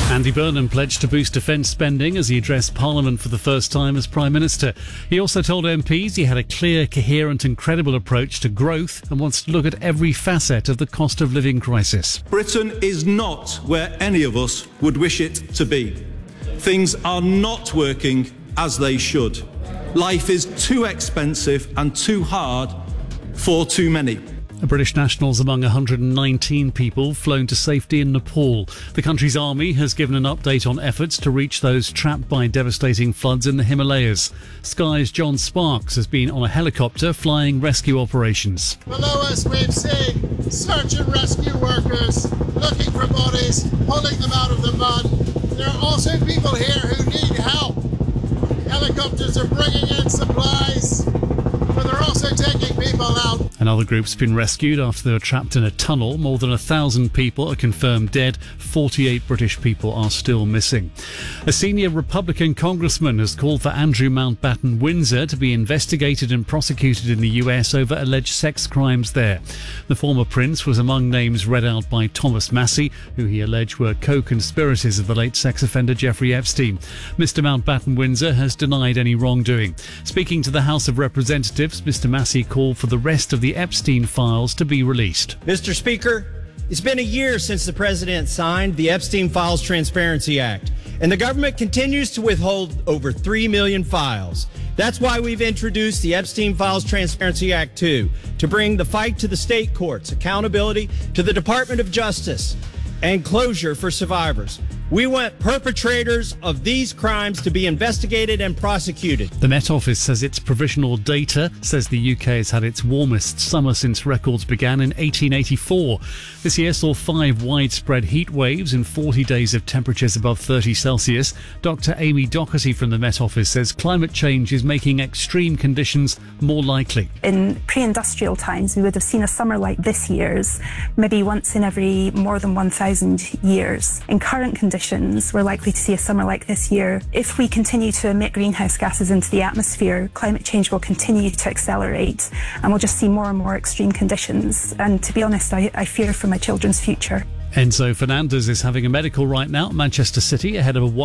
Andy Burnham pledged to boost defence spending as he addressed Parliament for the first time as Prime Minister. He also told MPs he had a clear, coherent and credible approach to growth and wants to look at every facet of the cost of living crisis. Britain is not where any of us would wish it to be. Things are not working as they should. Life is too expensive and too hard for too many. A British nationals among 119 people flown to safety in Nepal. The country's army has given an update on efforts to reach those trapped by devastating floods in the Himalayas. Sky's John Sparks has been on a helicopter flying rescue operations. Below us we've seen search and rescue workers looking for bodies, pulling them out of the mud. There are also people here who need help. Helicopters are bringing in supplies, but they're also taking people out. Another group's been rescued after they were trapped in a tunnel. More than 1,000 people are confirmed dead. 48 British people are still missing. A senior Republican congressman has called for Andrew Mountbatten Windsor to be investigated and prosecuted in the US over alleged sex crimes there. The former prince was among names read out by Thomas Massey, who he alleged were co-conspirators of the late sex offender Jeffrey Epstein. Mr. Mountbatten Windsor has denied any wrongdoing. Speaking to the House of Representatives, Mr. Massey called for the rest of the Epstein files to be released. Mr. Speaker, it's been a year since the President signed the Epstein Files Transparency Act, and the government continues to withhold over 3 million files. That's why we've introduced the Epstein Files Transparency Act 2, to bring the fight to the state courts, accountability to the Department of Justice, and closure for survivors. We want perpetrators of these crimes to be investigated and prosecuted. The Met Office says its provisional data says the UK has had its warmest summer since records began in 1884. This year saw 5 widespread heat waves and 40 days of temperatures above 30 Celsius. Dr. Amy Doherty from the Met Office says climate change is making extreme conditions more likely. In pre-industrial times, we would have seen a summer like this year's maybe once in every more than 1,000 years. In current conditions, we're likely to see a summer like this year. If we continue to emit greenhouse gases into the atmosphere, climate change will continue to accelerate and we'll just see more and more extreme conditions. And to be honest, I fear for my children's future. Enzo Fernandez is having a medical right now at Manchester City ahead of a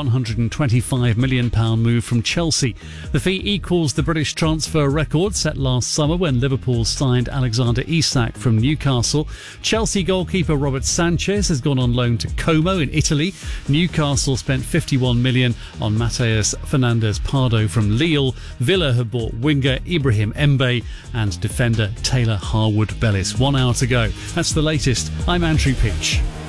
£125 million move from Chelsea. The fee equals the British transfer record set last summer when Liverpool signed Alexander Isak from Newcastle. Chelsea goalkeeper Robert Sanchez has gone on loan to Como in Italy. Newcastle spent £51 million on Mateus Fernandes Pardo from Lille. Villa have bought winger Ibrahim Mbe and defender Taylor Harwood Bellis. 1 hour to go. That's the latest. I'm Andrew Peach.